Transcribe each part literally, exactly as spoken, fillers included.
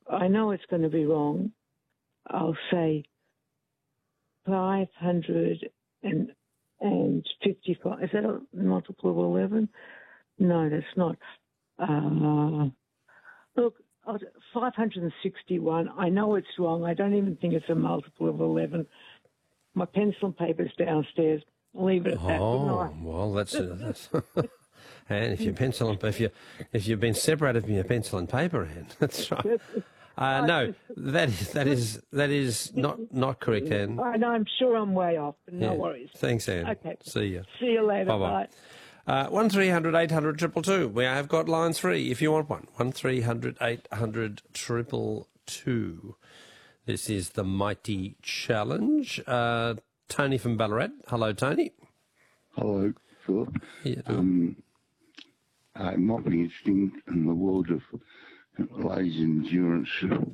I know it's going to be wrong. I'll say five hundred fifty-five. Is that a multiple of eleven? No, that's not. Uh, look, five hundred sixty-one. I know it's wrong. I don't even think it's a multiple of eleven. My pencil and paper's downstairs. I'll leave it at that. Oh, well, that's... Uh, that's and if your pencil and... If, you, if you've been separated from your pencil and paper, Anne, that's right. Uh, no, that is that is that is not not correct, Anne. I know. I'm sure I'm way off, but no yeah. worries. Thanks, Anne. Okay. See you. See you later. Bye-bye. Bye. Uh, one three hundred eight hundred triple two. We have got lines free if you want one. One three hundred eight hundred triple two. This is the Mighty Challenge. Uh, Tony from Ballarat. Hello, Tony. Hello, Philip. Yeah, um, uh, it might be interesting in the world of ladies endurance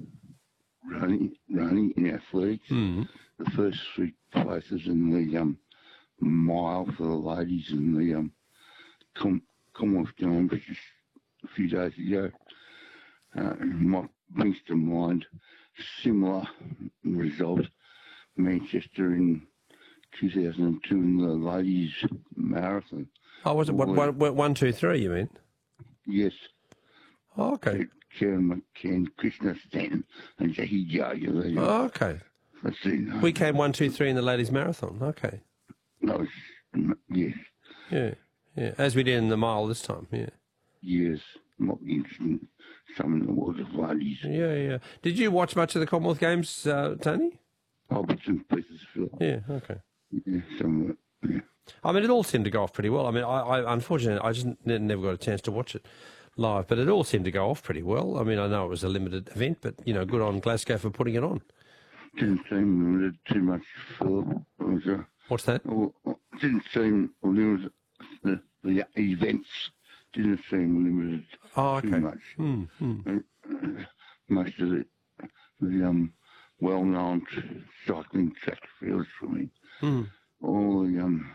running, running in athletics. Mm. The first three places in the um, mile for the ladies in the um, Com- Commonwealth Games just a few days ago. Uh, might brings to mind similar result. Manchester in two thousand two in the ladies marathon. Oh, was it one, one, one, two, three, you mean? Yes. Oh, okay. Karen McCann, Krishna Stanton, and Jackie Jager. Oh, okay. Let's see. No. We came one, two, three in the ladies' marathon. Okay. No, yes. Yeah, yeah. As we did in the mile this time. Yeah. Yes. Might be interesting. Some in the world of ladies. Yeah, yeah. Did you watch much of the Commonwealth Games, uh, Tony? Oh, bits and pieces, Phil. Yeah. Okay. Yeah, some of it. Yeah. I mean, it all seemed to go off pretty well. I mean, I, I unfortunately, I just never got a chance to watch it live, but it all seemed to go off pretty well. I mean, I know it was a limited event, but, you know, good on Glasgow for putting it on. Didn't seem limited too much, Philip. It was, uh, What's that? Well, didn't seem limited. The, the events didn't seem limited oh, okay. too much. Hmm, hmm. Uh, most of the, the um, well-known cycling track fields for me. Hmm. All the um,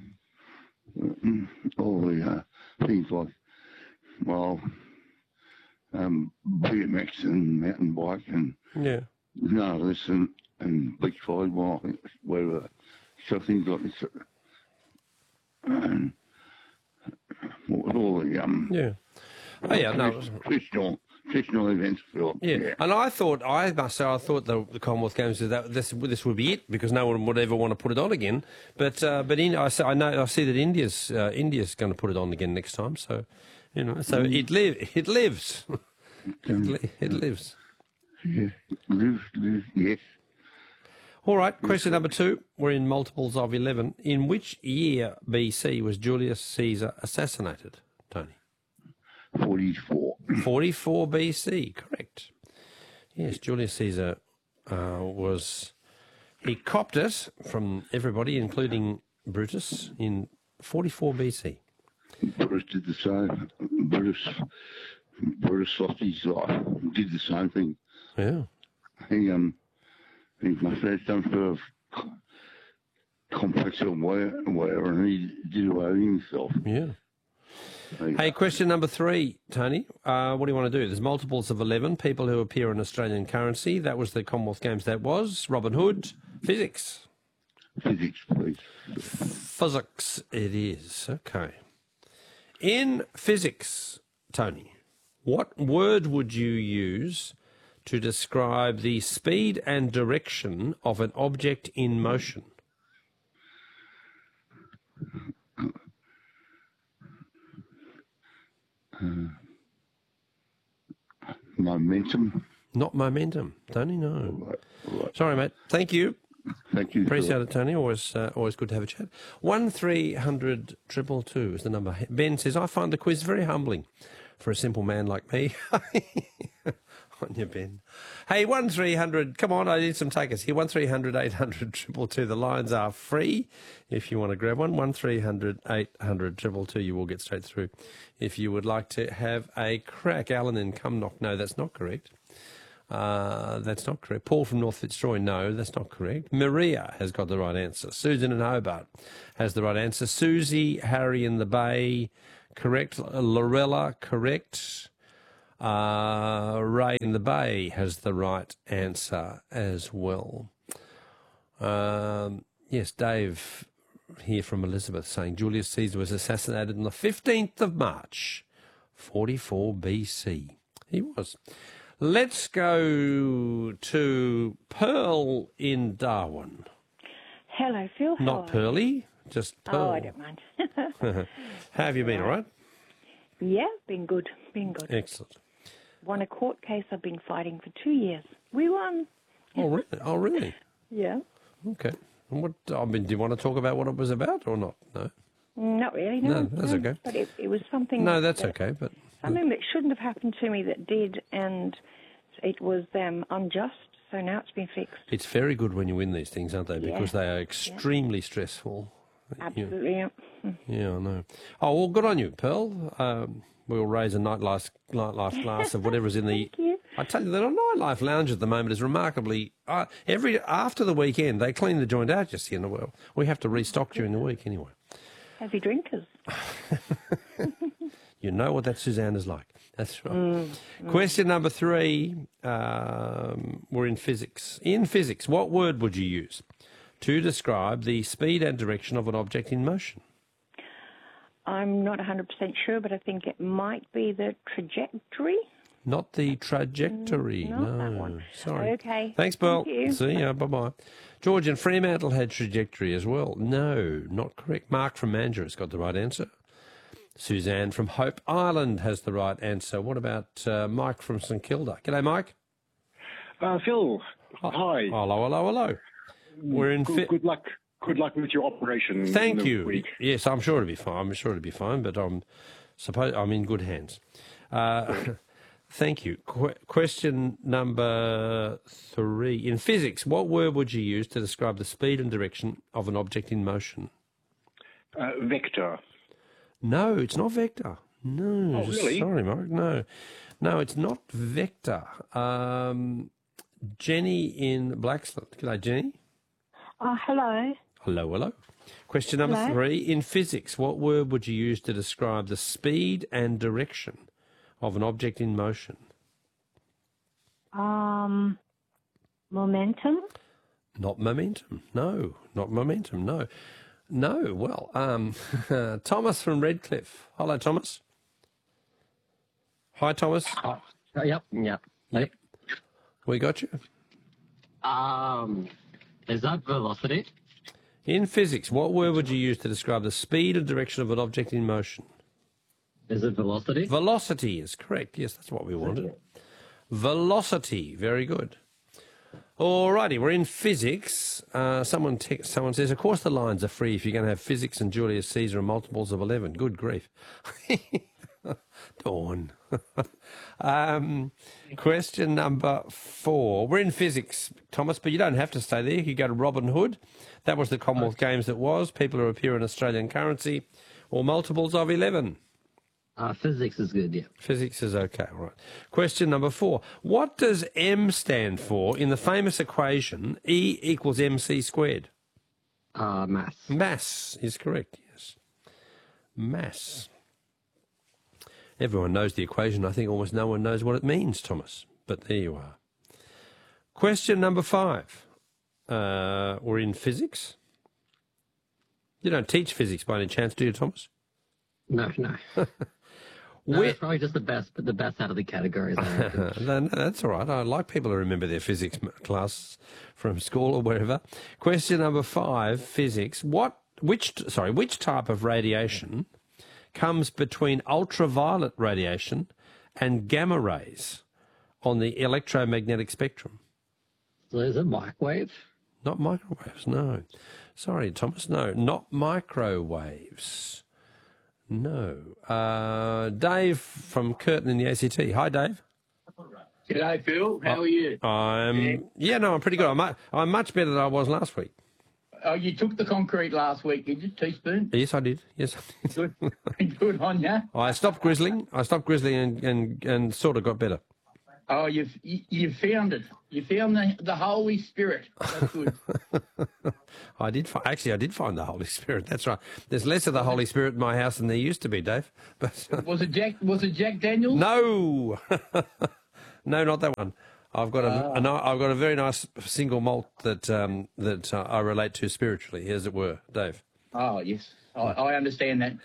all the uh, things like, well, um, B M X and mountain bike and yeah, none of this and, and beach volleyball, I think, whatever. So things like this. And all the um, yeah, oh yeah, no, traditional traditional events, Phil. Yeah. yeah, and I thought, I must say, I thought the, the Commonwealth Games that this this would be it because no one would ever want to put it on again. But uh, but in, I, I know I see that India's uh, India's going to put it on again next time. So you know, so mm. it live it lives, it, li- it lives. Yeah, lives, lives, yes. All right, question number two. We're in multiples of eleven. In which year B C was Julius Caesar assassinated, Tony? forty-four. forty-four B C, correct. Yes, Julius Caesar uh, was... He copped it from everybody, including Brutus, in forty-four B C. Brutus did the same. Brutus, Brutus lost his life. Did the same thing. Yeah. He, um... He must have some sort of complex or whatever, and he did away with himself. Yeah. Hey, question number three, Tony. Uh, what do you want to do? There's multiples of eleven people who appear in Australian currency. That was the Commonwealth Games. That was Robin Hood. Physics. Physics, please. Physics it is. Okay. In physics, Tony, what word would you use to describe the speed and direction of an object in motion? Uh, momentum. Not momentum, Tony, no. All right, all right. Sorry, mate. Thank you. Thank you. Appreciate it, Tony. Always uh, always good to have a chat. one three hundred two two two is the number. Ben says, I find the quiz very humbling for a simple man like me. On your Ben. Hey, one three hundred, come on, I need some takers here. one three hundred eight hundred two two two. The lines are free if you want to grab one. one three hundred eight hundred two two two. You will get straight through if you would like to have a crack. Alan in Cumnock. No, that's not correct. Uh, that's not correct. Paul from North Fitzroy. No, that's not correct. Maria has got the right answer. Susan in Hobart has the right answer. Susie, Harry in the Bay, correct. Lorella, correct. Uh, Ray in the Bay has the right answer as well. Um, yes, Dave here from Elizabeth saying Julius Caesar was assassinated on the fifteenth of March, forty-four B C. He was. Let's go to Pearl in Darwin. Hello, Phil. How Not are Pearly, just Pearl. Oh, I don't mind. How have you been, all right? Yeah, been good, been good. Excellent. Won a court case I've been fighting for two years. We won. Oh, really? Oh, really? Yeah. Okay. And what, I mean, do you want to talk about what it was about or not? No? Not really, no. No, that's okay. But it, it was something... No, that's that, okay, but... Something that shouldn't have happened to me that did, and it was um, unjust, so now it's been fixed. It's very good when you win these things, aren't they? Yeah. Because they are extremely yeah. stressful. Absolutely, yeah. Yeah, I know. Oh, well, good on you, Pearl. Um, we'll raise a nightlife, nightlife glass of whatever's in the... Thank you. I tell you, the nightlife lounge at the moment is remarkably... Uh, every After the weekend, they clean the joint out, you see, in the world. We have to restock during the week anyway. Heavy drinkers. You know what that Suzanne is like. That's right. Mm, mm. Question number three. Um, we're in physics. In physics, what word would you use to describe the speed and direction of an object in motion? I'm not one hundred percent sure, but I think it might be the trajectory. Not the trajectory. Not no, that one. sorry. Okay. Thanks, Pearl. Thank you. See ya. Bye-bye. George in Fremantle had trajectory as well. No, not correct. Mark from Mandurah has got the right answer. Suzanne from Hope Island has the right answer. What about uh, Mike from St Kilda? G'day, Mike. Uh, Phil, hi. Hello, hello, hello. We're in. Good, Fi- good luck. Good luck with your operation. Thank in the you. Week. Yes, I'm sure it'll be fine. I'm sure it'll be fine, but I'm suppose I'm in good hands. Uh, thank you. Qu- question number three. In physics, what word would you use to describe the speed and direction of an object in motion? Uh, vector. No, it's not vector. No, Oh, really? Sorry, Mark. No, no, it's not vector. Um, Jenny in Blacksland. G'day, Jenny. Oh, hello. Hello, hello. Question number Hello. three. In physics, what word would you use to describe the speed and direction of an object in motion? Um, momentum. Not momentum. No, not momentum. No. No. Well, um, Thomas from Redcliffe. Hello, Thomas. Hi, Thomas. Uh, yep, yep. Yep. We got you. Um, is that velocity? In physics, what word would you use to describe the speed and direction of an object in motion? Is it velocity? Velocity is correct. Yes, that's what we wanted. Velocity. Very good. Alrighty, we're in physics. Uh, someone te- someone says, of course the lines are free if you're going to have physics and Julius Caesar and multiples of eleven. Good grief. Dawn. um, question number four. We're in physics, Thomas, but you don't have to stay there. You go to Robin Hood. That was the Commonwealth Games that was. People who appear in Australian currency or multiples of eleven. Uh, physics is good, yeah. Physics is okay, all right. Question number four. What does M stand for in the famous equation E equals mc squared? Uh, mass. Mass is correct, yes. Mass. Everyone knows the equation. I think almost no one knows what it means, Thomas. But there you are. Question number five. Uh, we're in physics. You don't teach physics by any chance, do you, Thomas? No, no. no Where- it's probably just the best, but the best out of the categories. I reckon. no, no, that's all right. I like people who remember their physics m- class from school or wherever. Question number five, physics. What, which, sorry, which type of radiation comes between ultraviolet radiation and gamma rays on the electromagnetic spectrum? So is it microwave? Not microwaves, no. Sorry, Thomas, no, not microwaves. No. Uh, Dave from Curtin in the A C T. Hi, Dave. G'day, Phil. How are you? I'm, yeah. yeah, no, I'm pretty good. I'm, mu- I'm much better than I was last week. Oh, you took the concrete last week, did you, teaspoon? Yes, I did. Yes, I did. Good, good on you. I stopped grizzling. I stopped grizzling and, and, and sort of got better. Oh, you've you, you've found it. You found the the Holy Spirit. That's good. I did fi- actually I did find the Holy Spirit. That's right. There's less of the Holy Spirit in my house than there used to be, Dave. But Was it Jack? Was it Jack Daniels? no, no, not that one. I've got a, Ah. a ni- I've got a very nice single malt that um, that uh, I relate to spiritually, as it were, Dave. Oh yes, I, I understand that.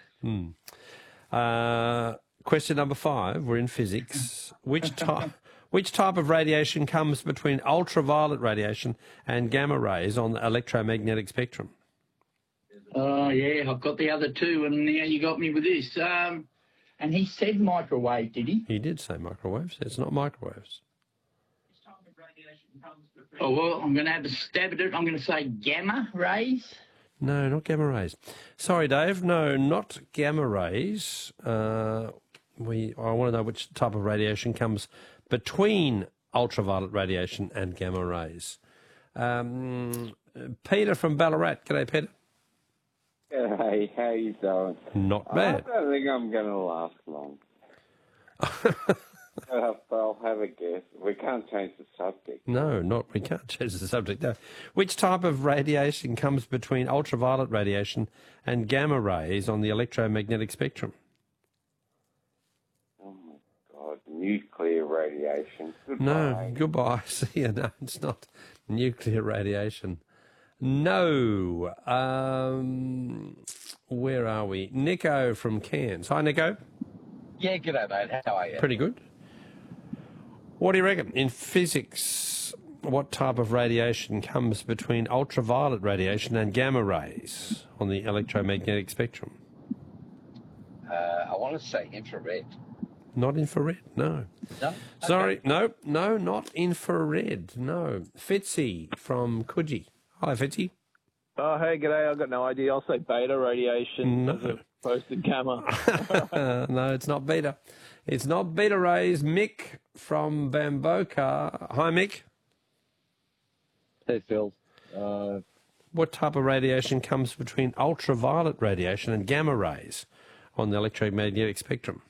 Uh, question number five. We're in physics. Which type which type of radiation comes between ultraviolet radiation and gamma rays on the electromagnetic spectrum? Oh yeah, I've got the other two, and now you got me with this. Um, and he said microwave, did he? He did say microwaves. It's not microwaves. Oh well, I'm going to have a stab at it. I'm going to say gamma rays. No, not gamma rays. Sorry, Dave. No, not gamma rays. Uh, we. I want to know which type of radiation comes between ultraviolet radiation and gamma rays. Um, Peter from Ballarat. G'day, Peter. Hey, how you doing? Not bad. I don't think I'm going to last long. uh, I'll have a guess. We can't change the subject. No, not. We can't change the subject. No. Which type of radiation comes between ultraviolet radiation and gamma rays on the electromagnetic spectrum? Oh my God, nuclear radiation. Goodbye. No, goodbye. See you. No, it's not nuclear radiation. No. Um, where are we? Nico from Cairns. Hi, Nico. Yeah, g'day, mate. How are you? Pretty good. What do you reckon? In physics, what type of radiation comes between ultraviolet radiation and gamma rays on the electromagnetic spectrum? Uh, I want to say infrared. Not infrared, no. No? Sorry, Okay. no, no, not infrared, no. Fitzy from Coogee. Hi, Fitzy. Oh, hey, g'day. I've got no idea. I'll say beta radiation No. as opposed to gamma. No, it's not beta. It's not beta rays. Mick from Bamboka. Hi, Mick. Hey, Phil. Uh, What type of radiation comes between ultraviolet radiation and gamma rays on the electromagnetic spectrum?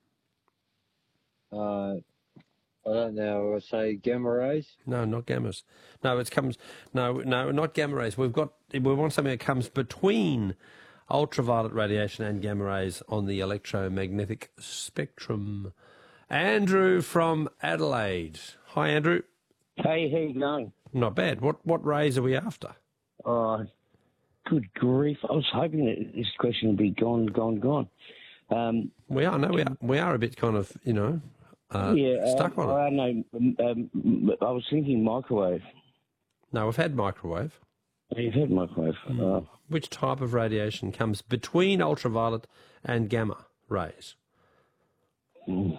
uh, I don't know. I say gamma rays. No, not gammas. No, it comes. No, no, not gamma rays. We've got. We want something that comes between ultraviolet radiation and gamma rays on the electromagnetic spectrum. Andrew from Adelaide. Hi, Andrew. Hey, how you going? Not bad. What what rays are we after? Oh, good grief! I was hoping that this question would be gone, gone, gone. Um, We are. No, we are. We are a bit kind of, you know, uh, yeah, stuck um, on it. I don't know. Um, I was thinking microwave. No, we've had microwave. You've had microwave. Uh, Which type of radiation comes between ultraviolet and gamma rays? mm.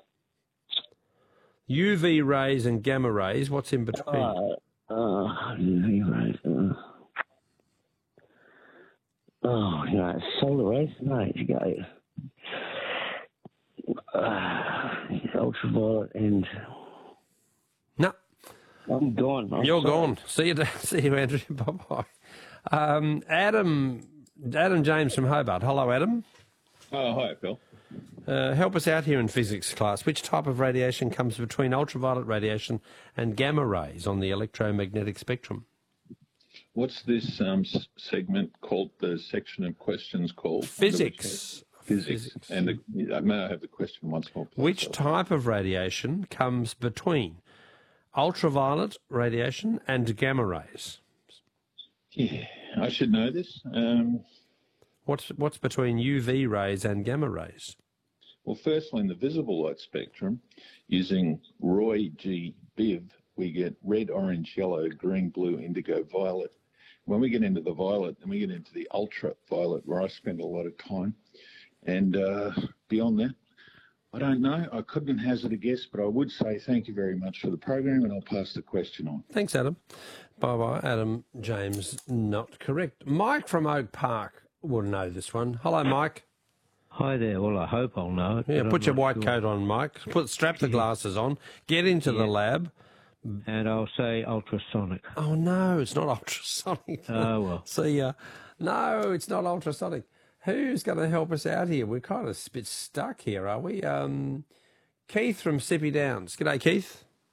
U V rays and gamma rays. What's in between? uh, uh, U V rays. Uh, oh, you know, solar rays. No, you go. Uh, ultraviolet and No. I'm gone. I'm You're sorry. gone. See you, see you, Andrew. Bye bye. Um, Adam, Adam James from Hobart. Hello, Adam. Oh, hi, Phil. Uh, help us out here in physics class. Which type of radiation comes between ultraviolet radiation and gamma rays on the electromagnetic spectrum? What's this um, s- segment called, the section of questions called? Physics. Physics. Physics. And the, uh, may I have the question once more, please? Which type of radiation comes between ultraviolet radiation and gamma rays? Yeah, I should know this. Um, What's what's between U V rays and gamma rays? well, firstly, in the visible light spectrum, using Roy G. Biv, we get red, orange, yellow, green, blue, indigo, violet. When we get into the violet, then we get into the ultraviolet, where I spend a lot of time. And uh, beyond that, I don't know. I couldn't hazard a guess, but I would say thank you very much for the program, and I'll pass the question on. Thanks, Adam. Bye-bye. Adam James, not correct. Mike from Oak Park will know this one. Hello, Mike. Hi there. Well, I hope I'll know it. Yeah, but put I'm your not white sure. coat on, Mike. Put Strap the glasses on. Get into the Yeah. lab. And I'll say ultrasonic. Oh, no, it's not ultrasonic. Oh, well. See ya. No, it's not ultrasonic. Who's going to help us out here? We're kind of a bit stuck here, are we? Um, Keith from Sippy Downs. G'day, Keith.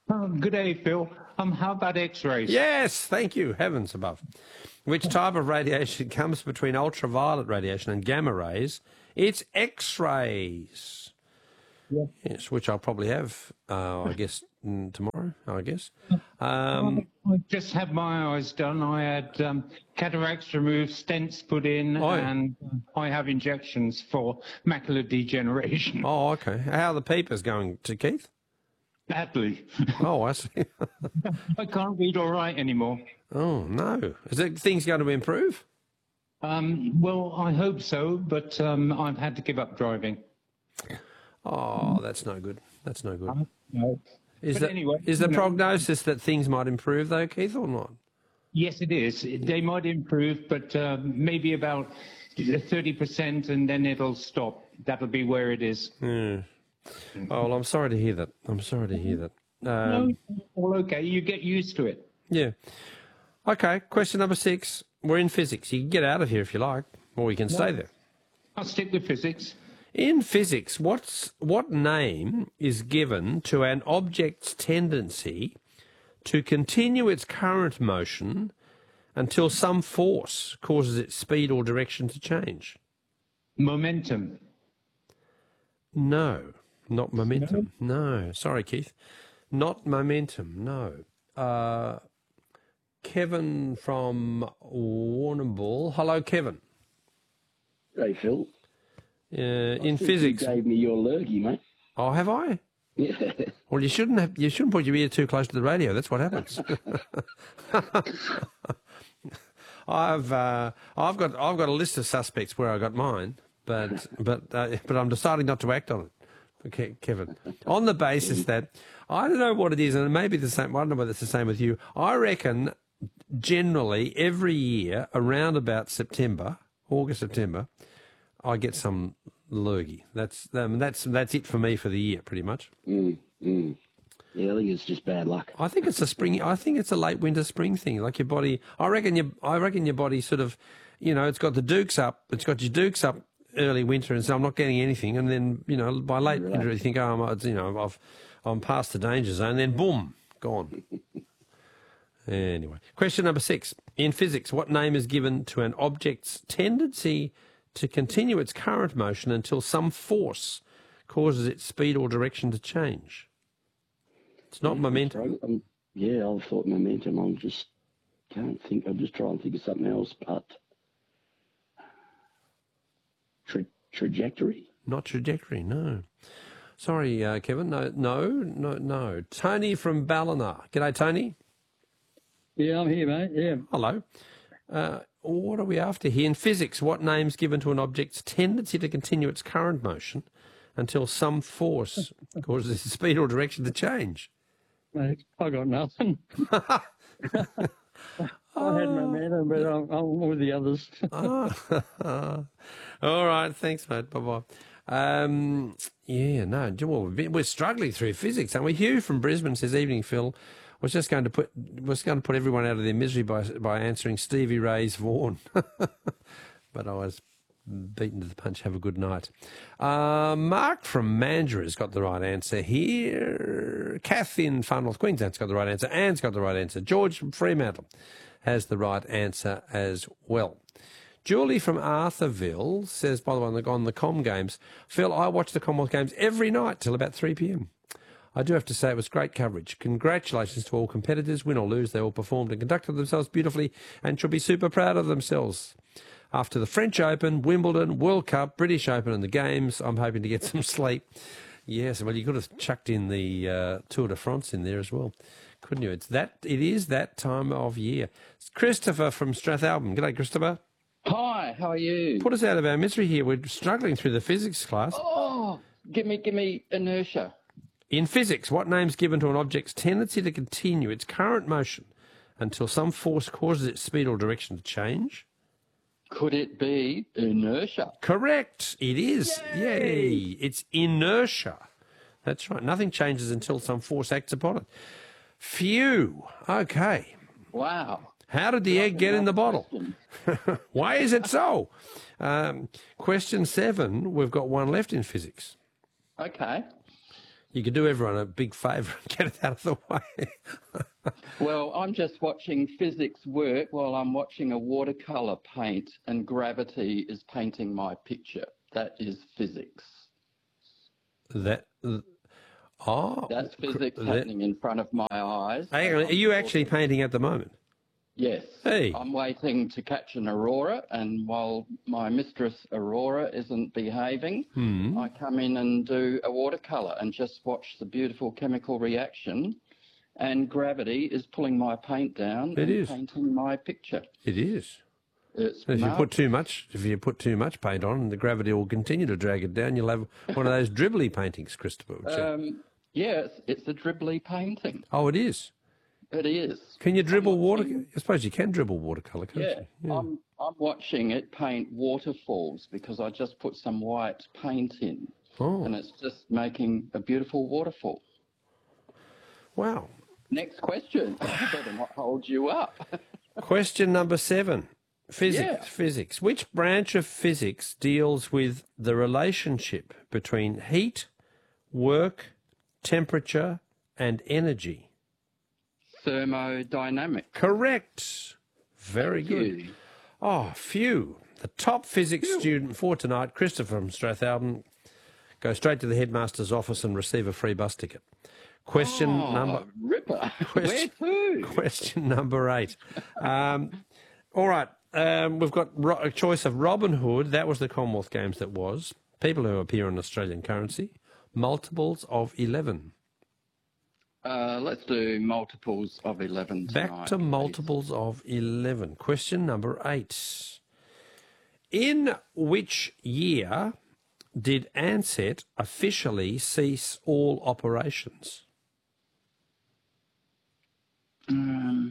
Um, good day, Phil. Um, how about X-rays? Yes, thank you, heavens above. Which type of radiation comes between ultraviolet radiation and gamma rays? It's X-rays. Yeah. Yes, which I'll probably have, uh, I guess, mm, tomorrow, I guess. Um, I just had my eyes done. I had um, cataracts removed, stents put in, Oh, yeah. and I have injections for macular degeneration. oh, okay. How are the peepers going to Keith? Badly. Oh, I see. I can't read all right anymore. Oh, no. Is it things going to improve? Um, well, I hope so, but um, I've had to give up driving. Oh, that's no good. That's no good. No. Is But the, anyway, is the you know- prognosis that things might improve, though, Keith, or not? Yes, it is. They might improve, but uh, maybe about thirty percent, and then it'll stop. That'll be where it is. Hmm. Oh, well, I'm sorry to hear that. I'm sorry to hear that. Um, no, all okay. You get used to it. Yeah. Okay, question number six. We're in physics. You can get out of here if you like, or you can stay there. I'll stick with physics. In physics, what's what name is given to an object's tendency to continue its current motion until some force causes its speed or direction to change? Momentum. No, not momentum. No, sorry, Keith. Not momentum, no. Uh, Kevin from Warrnambool. Hello, Kevin. Hey, Phil. Uh, I in think physics. You gave me your lurgy, mate. Oh, have I? Yeah. Well, you shouldn't have. You shouldn't put your ear too close to the radio. That's what happens. I've uh, I've got I've got a list of suspects where I got mine, but but uh, but I'm deciding not to act on it. Okay, Kevin, on the basis that I don't know what it is, and it may be the same. I don't know whether it's the same with you. I reckon generally every year around about September, August, September, I get some lurgy. That's um, that's that's it for me for the year, pretty much. Mm, mm. Yeah, I think it's just bad luck. I think it's a spring. I think it's a late winter spring thing. Like your body, I reckon your, I reckon your body sort of, you know, it's got the dukes up. It's got your dukes up early winter, and so I'm not getting anything. And then, you know, by late Right. winter, you think, oh, I'm, you know, I've, I'm past the danger zone. Then boom, gone. Anyway, question number six. In physics, what name is given to an object's tendency to continue its current motion until some force causes its speed or direction to change? It's not Yeah, momentum. I'm, yeah, I thought momentum. I'm just can't think. I'm just trying to think of something else, but tra- trajectory. Not trajectory, no. Sorry, uh, Kevin. No, no, no, no. Tony from Ballina. G'day, Tony. Yeah, I'm here, mate. Yeah. Hello. Uh, what are we after here? In physics, what name's given to an object's tendency to continue its current motion until some force causes its speed or direction to change? Mate, I got nothing. I had momentum, but I'm, I'm with the others. Ah. All right, thanks, mate. Bye-bye. Um, yeah, no, well, we're struggling through physics, aren't we? Hugh from Brisbane says, "Evening, Phil. Was just going to put was going to put everyone out of their misery by by answering Stevie Ray's Vaughan, but I was beaten to the punch. Have a good night." Uh, Mark from Mandurah has got the right answer here. Kath in Far North Queensland's got the right answer. Anne's got the right answer. George from Fremantle has the right answer as well. Julie from Arthurville says, by the way, on the, on the Com Games, Phil, I watch the Commonwealth Games every night till about three p.m. I do have to say it was great coverage. Congratulations to all competitors. Win or lose, they all performed and conducted themselves beautifully and should be super proud of themselves. After the French Open, Wimbledon, World Cup, British Open and the Games, I'm hoping to get some sleep. Yes, well, you could have chucked in the uh, Tour de France in there as well, couldn't you? It's that. It is that time of year. It's Christopher from Strathalbyn. G'day, Christopher. Hi, how are you? Put us out of our misery here. We're struggling through the physics class. Oh, give me, give me inertia. In physics, what name's given to an object's tendency to continue its current motion until some force causes its speed or direction to change? Could it be inertia? Correct. It is. Yay. Yay. It's inertia. That's right. Nothing changes until some force acts upon it. Phew. Okay. Wow. How did the egg get in the bottle? Why is it so? Um, question seven, we've got one left in physics. Okay. You could do everyone a big favour and get it out of the way. Well, I'm just watching physics work while I'm watching a watercolour paint, and gravity is painting my picture. That is physics. That, oh. That's physics that, happening in front of my eyes. Hang on, are you actually painting at the moment? Yes. Hey. I'm waiting to catch an aurora, and while my mistress Aurora isn't behaving, Hmm. I come in and do a watercolour and just watch the beautiful chemical reaction, and gravity is pulling my paint down It and is. painting my picture. It is. It's If you marvellous. put too much, if you put too much paint on, the gravity will continue to drag it down. You'll have one of those dribbly paintings, Christopher. Would you? Um, yeah, it's, it's a dribbly painting. oh, it is. It is. Can you dribble water? I suppose you can dribble watercolour, can't Yeah, you? I'm I'm watching it paint waterfalls because I just put some white paint in, Oh. and it's just making a beautiful waterfall. Wow. Next question. I better not hold you up. Question number seven. Physics. Yeah. Physics. Which branch of physics deals with the relationship between heat, work, temperature, and energy? Thermodynamics. Correct. Very Thank good. you. Oh, phew. The top physics student for tonight, Christopher from Strathalbyn. Go straight to the headmaster's office and receive a free bus ticket. Question Oh, number... Ripper. Question, Where to? question number eight. Um, all right. Um, we've got ro- a choice of Robin Hood. That was the Commonwealth Games that was. People who appear in Australian currency. Multiples of eleven. Uh, let's do multiples of eleven tonight. Back to multiples of eleven. Question number eight. In which year did Ansett officially cease all operations? Um,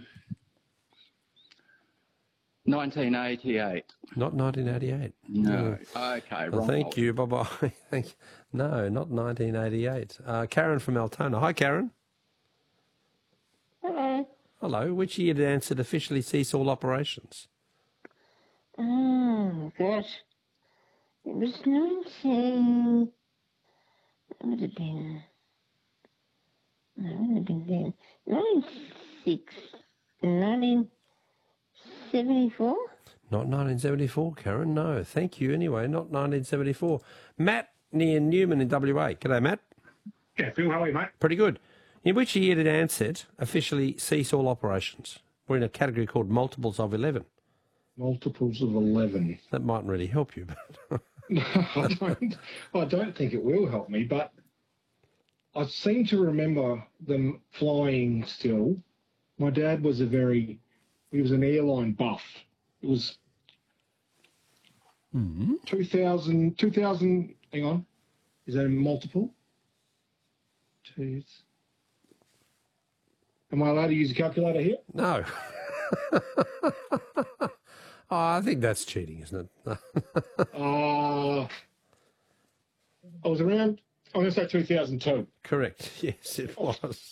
nineteen eighty-eight. Not nineteen eighty-eight. No. Okay, Well, wrong. thank you. Bye-bye. Thank you. No, not nineteen eighty-eight. Uh, Karen from Altona. Hi, Karen. Hello. Hello. Which year did Ansett officially cease all operations? Oh, gosh. It was nineteen... What would it have been? No, it would have been then. ninety-six... nineteen seventy-four? Not nineteen seventy-four, Karen. No. Thank you anyway. Not nineteen seventy-four. Matt near Newman in W A. G'day, Matt. Yeah, Phil, how are you, mate? Pretty good. In which year did Ansett officially cease all operations? We're in a category called multiples of eleven. Multiples of eleven. That mightn't really help you. But No, I don't, I don't think it will help me, but I seem to remember them flying still. My dad was a very, he was an airline buff. It was mm-hmm. two thousand, two thousand, hang on, is that a multiple? Two. Am I allowed to use a calculator here? No. oh, I think that's cheating, isn't it? uh, I was around, I'm going to say two thousand two. Correct. Yes, it was.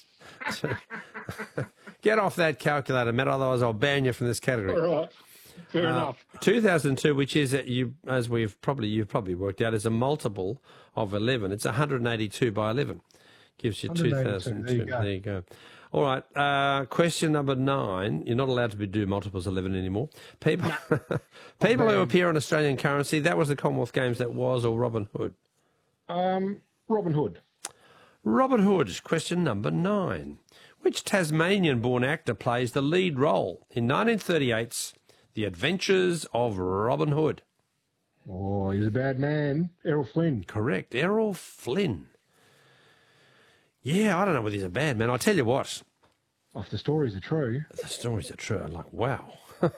Get off that calculator, Matt, otherwise I'll ban you from this category. All right. Fair Uh, enough. two thousand two, which is, a, you, as we've probably you've probably worked out, is a multiple of eleven. It's one hundred eighty-two by eleven. Gives you two thousand two. There you go. There you go. All right. Uh, question number nine. You're not allowed to be do multiples of eleven anymore. People, people who appear on Australian currency. That was the Commonwealth Games. That was, or Robin Hood. Um, Robin Hood. Robin Hood. Question number nine. Which Tasmanian-born actor plays the lead role in nineteen thirty-eight's The Adventures of Robin Hood? Oh, he's a bad man. Errol Flynn. Correct. Errol Flynn. Yeah, I don't know whether he's a bad man. I'll tell you what. If the stories are true. The stories are true. I'm like, wow.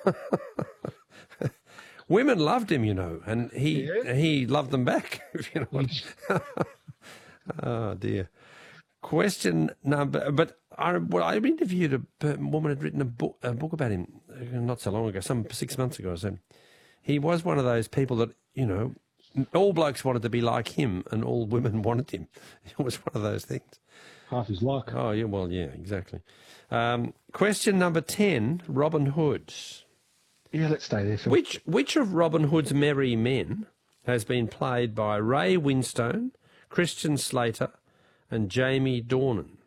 Women loved him, you know, and he Yeah. he loved them back. If you know what. Oh, dear. Question number... But I, well, I interviewed a, a woman who had written a book, a book about him uh, not so long ago, some six months ago or so. He was one of those people that, you know, all blokes wanted to be like him and all women wanted him. It was one of those things. Half his luck. Oh, yeah, well, yeah, exactly. Um, question number ten, Robin Hood. Yeah, let's stay there, Phil. Which, which of Robin Hood's merry men has been played by Ray Winstone, Christian Slater, and Jamie Dornan.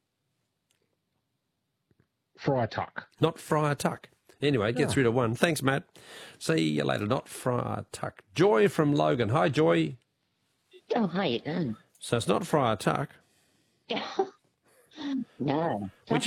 Friar Tuck. Not Friar Tuck. Anyway, gets Oh. rid of one. Thanks, Matt. See you later. Not Friar Tuck. Joy from Logan. Hi, Joy. Oh, how you going? So it's not Friar Tuck. No. Which